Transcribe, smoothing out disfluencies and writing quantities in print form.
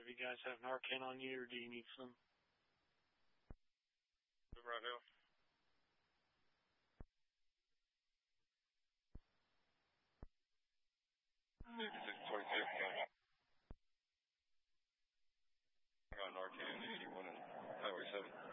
you guys have Narcan on you, or do you need some? Right now. 5626. I got Narcan 81 and Highway 7.